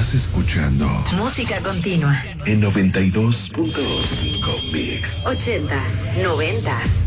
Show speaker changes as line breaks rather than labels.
Estás escuchando
Música continua
en 92.5 Mix.
80s, 90s.